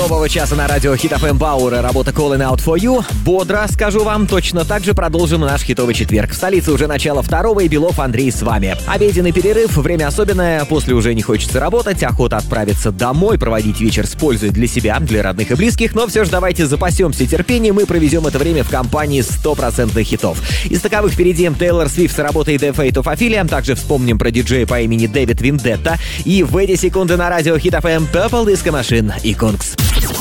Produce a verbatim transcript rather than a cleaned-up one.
Нового часа на радио Hit эф эм Бауэра, работа Calling Out For You. Бодро, скажу вам, точно так же продолжим наш хитовый четверг. В столице уже начало второго, и Белов Андрей с вами. Обеденный перерыв, время особенное, после уже не хочется работать, охота отправиться домой, проводить вечер с пользой для себя, для родных и близких, но все же давайте запасемся терпением и проведем это время в компании стопроцентных хитов. Из таковых впереди Тейлор Свифт с работой The Fate of Ophelia, также вспомним про диджея по имени Дэвид Вендетта, и в эти секунды на радио Hit эф эм Purple Disco Machine и Конкс.